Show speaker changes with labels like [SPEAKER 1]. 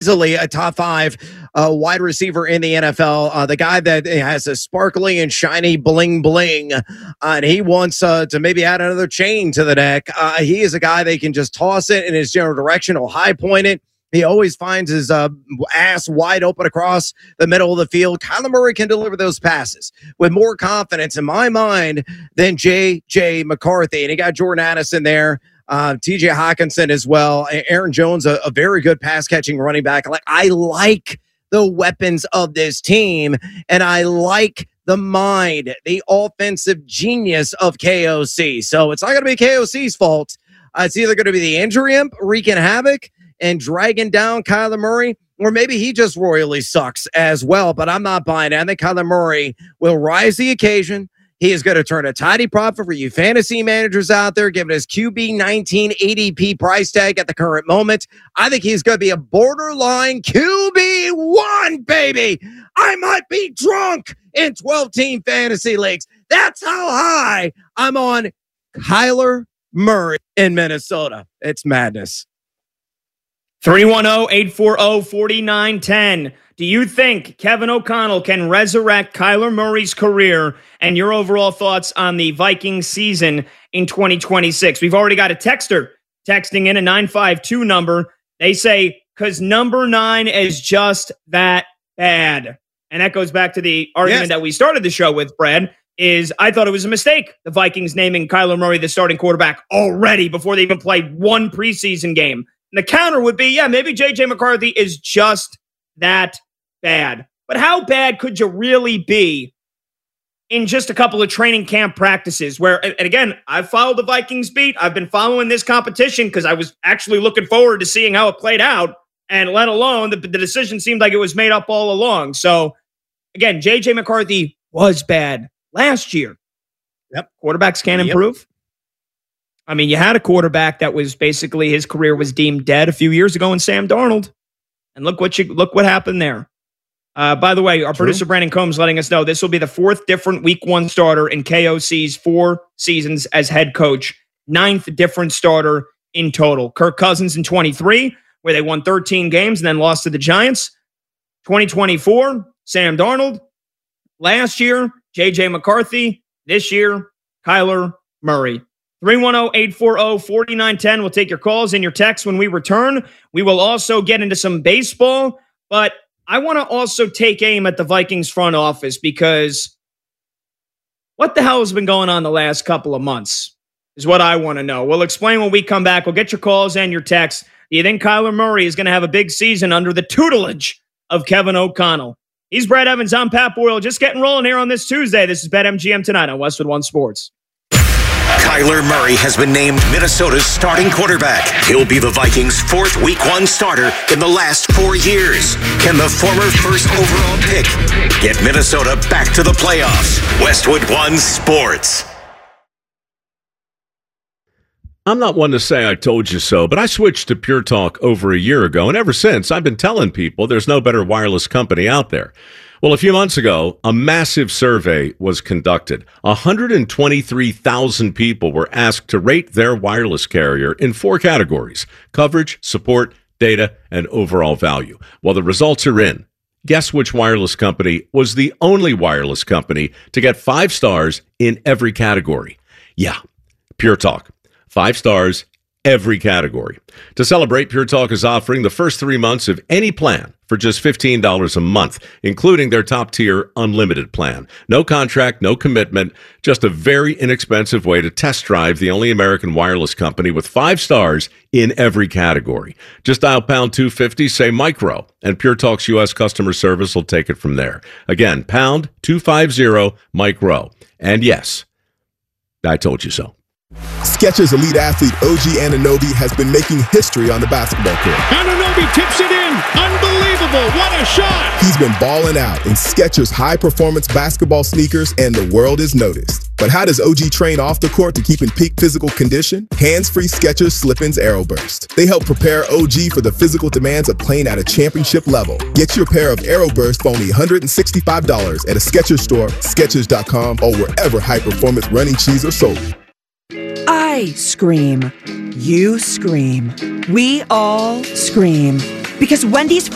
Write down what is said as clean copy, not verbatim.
[SPEAKER 1] easily a top 5 wide receiver in the NFL. The guy that has a sparkly and shiny bling bling, and he wants to maybe add another chain to the neck. He is a guy that can just toss it in his general direction or high point it. He always finds his ass wide open across the middle of the field. Kyler Murray can deliver those passes with more confidence in my mind than J.J. McCarthy. And he got Jordan Addison there, T.J. Hawkinson as well. Aaron Jones, a very good pass-catching running back. I like the weapons of this team, and I like the mind, the offensive genius of KOC. So it's not going to be KOC's fault. It's either going to be the injury imp wreaking havoc and dragging down Kyler Murray, or maybe he just royally sucks as well. But I'm not buying it. I think Kyler Murray will rise the occasion. He is going to turn a tidy profit for you fantasy managers out there, giving his QB 19 ADP price tag at the current moment. I think he's going to be a borderline QB1, baby. I might be drunk in 12-team fantasy leagues. That's how high I'm on Kyler Murray in Minnesota. It's madness.
[SPEAKER 2] 310-840-4910. Do you think Kevin O'Connell can resurrect Kyler Murray's career, and your overall thoughts on the Vikings season in 2026? We've already got a texter texting in a 952 number. They say, because number 9 is just that bad. And that goes back to the argument that we started the show with, Brad, is I thought it was a mistake, the Vikings naming Kyler Murray the starting quarterback already before they even played one preseason game. And the counter would be, maybe J.J. McCarthy is just that bad. But how bad could you really be in just a couple of training camp practices where, and again, I've followed the Vikings beat. I've been following this competition because I was actually looking forward to seeing how it played out, and let alone the decision seemed like it was made up all along. So again, J.J. McCarthy was bad last year.
[SPEAKER 1] Yep.
[SPEAKER 2] Quarterbacks can improve. I mean, you had a quarterback that was basically his career was deemed dead a few years ago in Sam Darnold. And look what happened there. By the way, our producer Brandon Combs letting us know this will be the 4th different week 1 starter in KOC's 4 seasons as head coach. 9th different starter in total. Kirk Cousins in 23, where they won 13 games and then lost to the Giants. 2024, Sam Darnold. Last year, J.J. McCarthy. This year, Kyler Murray. 310-840-4910. We'll take your calls and your texts when we return. We will also get into some baseball, but I want to also take aim at the Vikings front office because what the hell has been going on the last couple of months is what I want to know. We'll explain when we come back. We'll get your calls and your texts. Do you think Kyler Murray is going to have a big season under the tutelage of Kevin O'Connell? He's Brad Evans. I'm Pat Boyle. Just getting rolling here on this Tuesday. This is BetMGM tonight on Westwood One Sports.
[SPEAKER 3] Kyler Murray has been named Minnesota's starting quarterback. He'll be the Vikings' 4th Week 1 starter in the last 4 years. Can the former first overall pick get Minnesota back to the playoffs? Westwood One Sports.
[SPEAKER 4] I'm not one to say I told you so, but I switched to Pure Talk over a year ago, and ever since, I've been telling people there's no better wireless company out there. Well, a few months ago, a massive survey was conducted. 123,000 people were asked to rate their wireless carrier in 4 categories: coverage, support, data, and overall value. Well, the results are in. Guess which wireless company was the only wireless company to get 5 stars in every category? Yeah, Pure Talk. 5 stars, every category. To celebrate, Pure Talk is offering the first 3 months of any plan for just $15 a month, including their top-tier unlimited plan. No contract, no commitment, just a very inexpensive way to test drive the only American wireless company with 5 stars in every category. Just dial pound 250, say micro, and Pure Talk's U.S. customer service will take it from there. Again, pound 250 micro. And yes, I told you so.
[SPEAKER 5] Skechers elite athlete OG Anunoby has been making history on the basketball court.
[SPEAKER 6] Anunoby tips it in. Unbelievable. What a shot.
[SPEAKER 5] He's been balling out in Skechers high-performance basketball sneakers, and the world is noticed. But how does OG train off the court to keep in peak physical condition? Hands-free Skechers Slip-ins AeroBurst. They help prepare OG for the physical demands of playing at a championship level. Get your pair of AeroBurst for only $165 at a Skechers store, Skechers.com, or wherever high-performance running shoes are sold.
[SPEAKER 7] I scream. You scream. We all scream. Because Wendy's